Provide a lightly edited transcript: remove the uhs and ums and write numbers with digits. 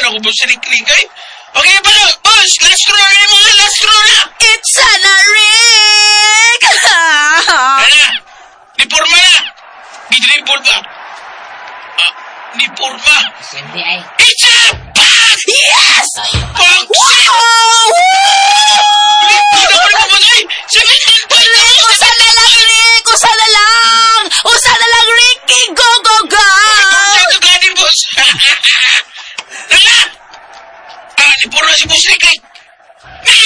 ako boss sinik-rik ay. Okay, paano? Boss, last straw na yung mga last straw na! It's na, Rick! Ano? Niporma na! Gidribol ba? Niporma! Siyempre ay. It's a pass! Yes! Box! Wow! Ano pa rin mo ba? Sige!